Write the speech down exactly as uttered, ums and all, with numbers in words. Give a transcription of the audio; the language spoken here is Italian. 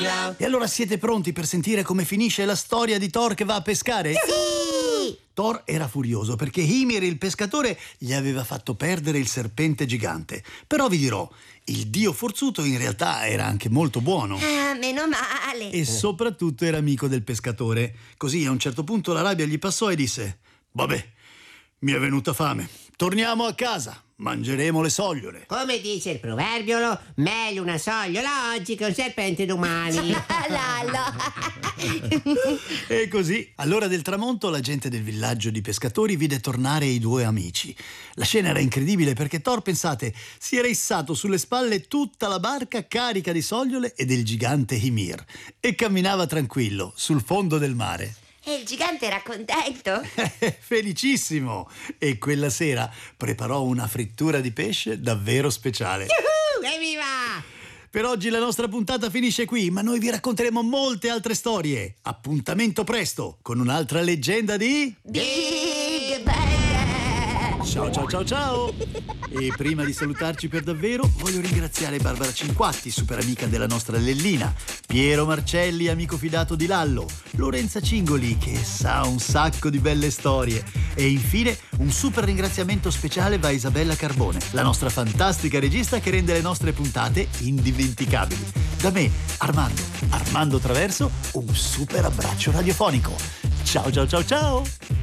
pescarlo. E allora siete pronti per sentire come finisce la storia di Thor che va a pescare? Sì! Thor era furioso perché Ymir, il pescatore, gli aveva fatto perdere il serpente gigante. Però vi dirò, il dio forzuto in realtà era anche molto buono. Ah, meno male. E soprattutto era amico del pescatore. Così a un certo punto la rabbia gli passò e disse: vabbè, mi è venuta fame. Torniamo a casa. Mangeremo le sogliole. Come dice il proverbio, meglio una sogliola oggi che un serpente domani. Lallo. E così, all'ora del tramonto, la gente del villaggio di pescatori vide tornare i due amici. La scena era incredibile perché Thor, pensate, si era issato sulle spalle tutta la barca carica di sogliole e del gigante Ymir e camminava tranquillo sul fondo del mare. E il gigante era contento? Felicissimo! E quella sera preparò una frittura di pesce davvero speciale. Yuhu, evviva! Per oggi la nostra puntata finisce qui, ma noi vi racconteremo molte altre storie. Appuntamento presto con un'altra leggenda di... Big Bang! Ciao ciao ciao ciao! E prima di salutarci per davvero, voglio ringraziare Barbara Cinquatti, super amica della nostra Lellina, Piero Marcelli, amico fidato di Lallo, Lorenza Cingoli, che sa un sacco di belle storie, e infine un super ringraziamento speciale va a Isabella Carbone, la nostra fantastica regista che rende le nostre puntate indimenticabili. Da me, Armando, Armando Traverso, un super abbraccio radiofonico. Ciao ciao ciao ciao!